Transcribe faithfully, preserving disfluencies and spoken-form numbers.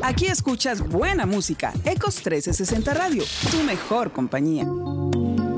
Aquí escuchas buena música. Ecos trescientos sesenta Radio, tu mejor compañía.